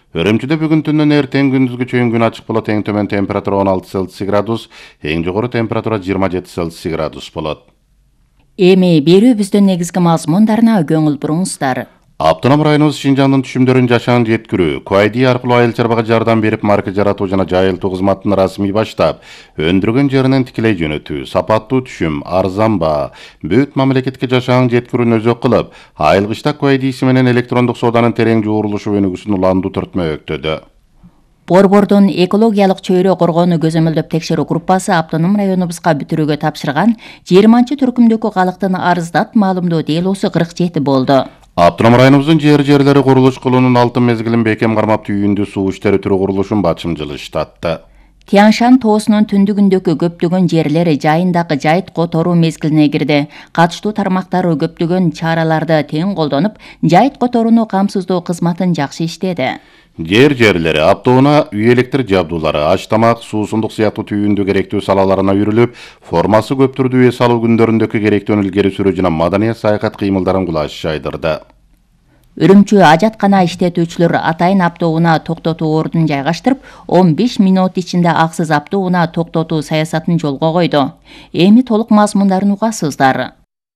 Өрөмчүдө бүгүн түндөн эртең күндүзгү чейин күн ачык болот. Эң төмөн температура 16 Цельсий градус, эң жогору температура 27 Цельсий градус болот. Эми берүүбүздүн негизги мазмундарына көңүл буруңуздар. Автоном районубуз Шинжаңдын түшүмдөрүн жашаан жеткирүү, QID аркылуу айыл чарбага жардам берип, марка жаратуу жана жайылтуу кызматын расмий баштап, өндүргөн жеринен тикелей жөнөтүү, сапаттуу түшүм, арзан баа, бүт мамлекетке жашаан жеткирүүнү өзөк кылып, айылгычта QID менен электрондук сооданын терең жуурулушу өнүгүүсүн уландуу түртмөктөдө. Борбордун экологиялык чөйрө коргоону көзөмөлдөп текшерүү группасы автоном районубузга бүтүрүүгө тапшырган 20-түркүмдөгү калктын арыздат маалымдоо делосу 47 болду. Автоном районубуздун жерлери курулуш кылуунун алтын мезгилин бекем кармап, түйүндү суу иштери түрү курулушун бачымжылыштатты. Тянь-Шань тоосунун түндүгүндөгү көптөгөн жерлери жайындагы жайыт которуу мезгилине кирди. Катыштуу тармактары көптөгөн чараларды тең колдонуп, жайыт которууну камсыздоо кызматын жакшы иштеди. Жерлери аптоуна үй электр жабдуулары, аш тамак, суусундук сыяктуу түйүндү керектүү салаларына үйрүлүп, формасы көп түрдүү эс алуу күндөрүндөгү керектүү илгери сүрүү жана маданий саякат кыймылдарын кулаш жайдырды. Үрүмчү ажаткана иштетүүчүлөр атайын аптоуна токтотуу ордун жайгаштырып, 15 минут ичинде аксыз аптоуна токтотуу саясатын жолго койду. Эми толук мазмундарын угасыздар.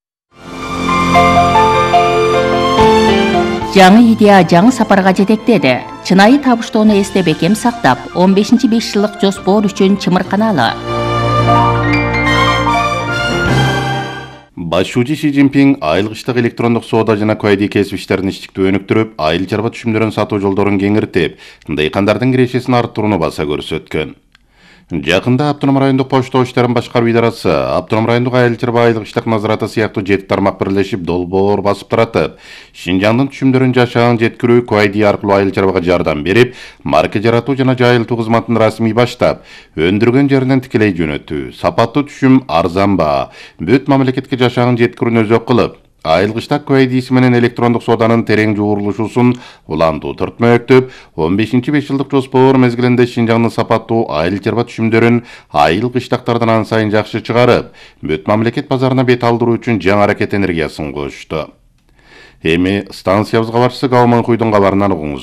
Жаңы идея жаңы сапарга жетектеди. Чынайы табыштоону эсте бекем сактап, 15-5 жылдык жоспор үчүн чымырканалы. Башчы Си Цзиньпин айылгычтык электрондук соода жана QID кесип иштерин иштиктүү өнүктүрүп, айыл чарба түшүмдөрүн сатуу жолдорун кеңиртип, дыйкандардын кирешесин арттырууну баса көрсөткөн. Жакында автоном райондук почтоо иштерин башкаруу идарасы, автоном райондук айыл чарба айылгычтык назараты сыяктуу 7 тармак бирлешип долбоор басып таратып, Шинжаңдын түшүмдөрүн жашаан жеткирүү, QID аркылуу айыл чарбага жардам берип, марка жаратуу жана жайылтуу кызматын расмий баштап, өндүргөн жеринен тикелей жөнөтүү, сапаттуу түшүм, арзан баа, бүт мамлекетке жашаан жеткирүүнү өзөк кылып, айылгычта QID менен электрондук сооданын терең жуурулушусун уландуу түртмөктөп, 15-5 жылдык жоспор мезгилинде Шинжаңдын сапаттуу айыл чарба түшүмдөрүн айыл кыштактардан ан сайын жакшы чыгарып, бүт мамлекет базарына бет алдыруу үчүн жаңы аракет энергиясын кошту. Эми станциябызга башчысы Гауман Хуйдун кабарынан угуңуз.